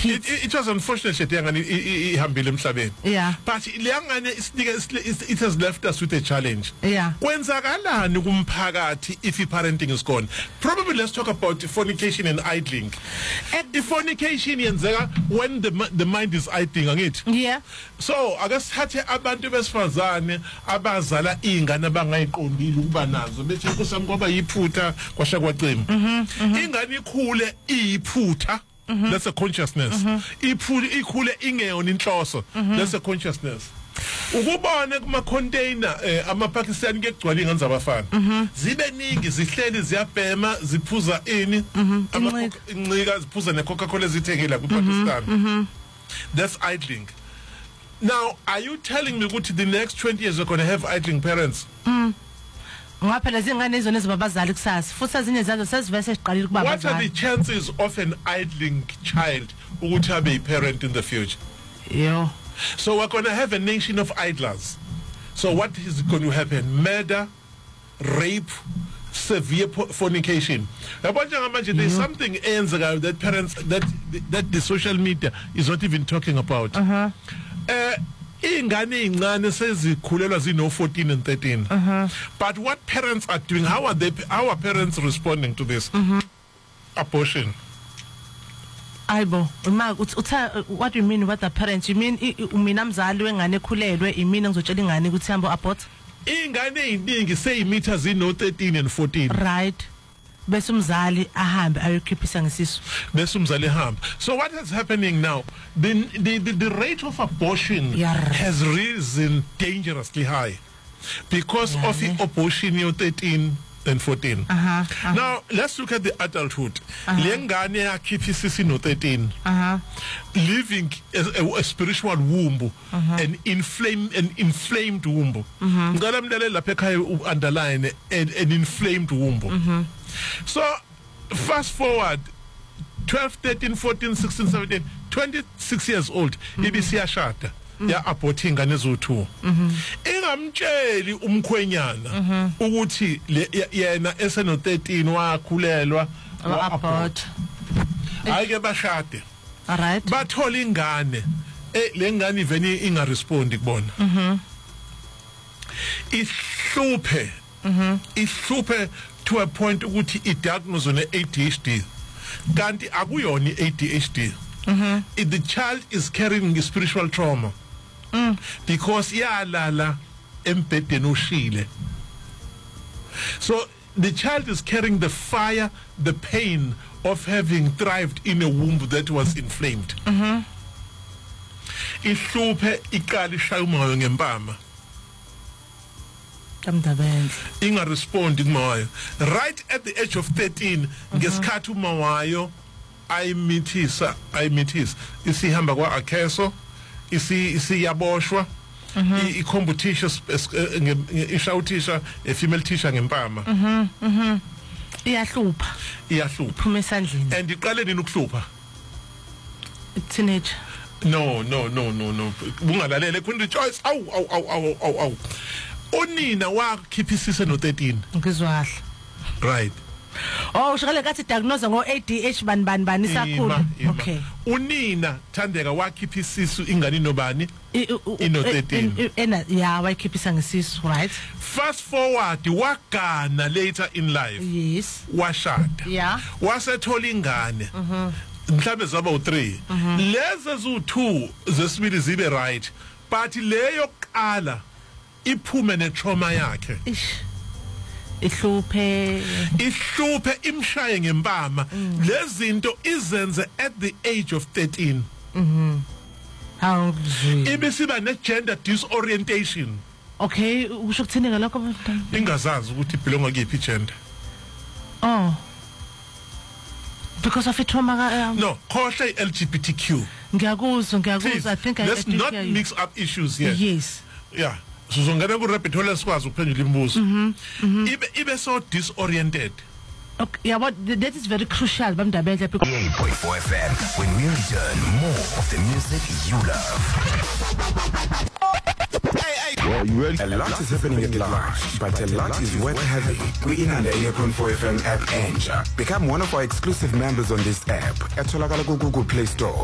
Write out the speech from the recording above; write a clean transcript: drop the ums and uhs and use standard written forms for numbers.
it was unfortunate that yangani ihambile emhlabeni. Yeah. But leyangane it has left us with a challenge. Yeah. Kwenzakalani kumphakathi if parenting is gone? Probably let's talk about fornication and idling. If fornication yenzeka when the mind is idling, angithi? Yeah. So akasithathe abantu besifazane abazala ingane abangayiqondile ukuba nazo bethi kusami ngoba yiphutha kwasha kwacima. Ingane ikhule iyiphutha. That's a consciousness. Ikhule ingeyona inhloso. That's a consciousness. Ukubona kuma container amaPakistani kegcwala ingane zabafana. Zibe ningi zihleli ziyabhema ziphuza ini incika ziphuza ne Coca-Cola zithengela kuPakistan. That's idling. Now, are you telling me ukuthi the next 20 years we're going to have idling parents? What are the chances of an idling child who would have a parent in the future? Yeah. So we're going to have a nation of idlers. So what is going to happen? Murder, rape, severe fornication. There's something that parents that the social media is not even talking about. Ingane ingane sezikhulelwa zino 14 and 13. But what parents are doing, how are parents responding to this? Abortion. Aibo, what do you mean what the parents? You mean mina mzali wengane ekhulelwe imina ngizotshela ingane ukuthi hambo abort? Ingane eziningi seyimitha zino 13 and 14. Right. Bese umzali ahambe ayokhiphisa ngesisu. Bese umzali ehamba. So what is happening now? The rate of abortion has risen dangerously high because of the abortion in 13 and 14. Now let's look at the adulthood. Lengane yakhiphisa no 13. Living a spiritual womb, an inflamed womb. Ngala mdala lapha ekhaya underline an inflamed womb. So fast forward 12, 13, 14, 16, 17, 26 years old, ibisi yashada ya aborting ingane ezo2. Ingamtsheli umkhwenyana ukuthi yena eseno 13 wakhulelwa abort. Ayike bashade. Alright. Bathola ingane. Lengane iveni inga respond kubona. Ihluphe. Ihluphe to a point ukuthi i-diagnose on ADHD. Kanti akuyona ADHD. The child is carrying a spiritual trauma. Because yalala embhedeni ushile. So the child is carrying the fire, the pain of having thrived in a womb that was inflamed. Ihluphe iqala ishaya umoya ngempama. Inga respond kumawayo. Right at the age of 13, ngesikhathi umawayo ayimithisa isihamba kwa Akeso, isiyaboshwa, icompetition ishawuthisha a female teacher ngempama. Iyahlupha. Phuma esandleni. And iqale nini ukuhlupha? Teenage. No. Bungalalele Queen Choice. Aw. Unina wakhiphisise no 13. Ngizwahla. Right. Oh, ushakale kathi diagnose ngo ADHD bani isakhulu. Okay. Unina Thandeka wakhiphisisa ingane nobani? Ino 13. Yeah, wakhiphisa ngesisu, right? Fast forward wagana later in life. Yes. Washada. Yeah. Wasethola ingane. Mhlambe zaba u3. Lezi zu2 zesibili zibe right. But leyo qala iphume ne trauma yakhe. Ihluphe imshaye ngempama. Lezinto izenze at the age of 13. How ibisiba ne gender disorientation. Okay, usho kuthini ngalokho mntana? Ingazazi ukuthi ibelonga kephi gender. Oh. Because of a trauma. No, khohle LGBTQ. Ngiyakuzwa. I think let's not mix up issues here. Yes. Yeah. Sizongena ku rabbit hole sikwazi ukuphendula imibuzo. Ibe so disoriented. Okay, yeah, but that is very crucial. 8.4 FM. When we return, more of the music you love. Well, you ready? A lot is happening at large, but a lot is worth having. We're in on the 8.4 FM app and become one of our exclusive members on this app at Google Play Store.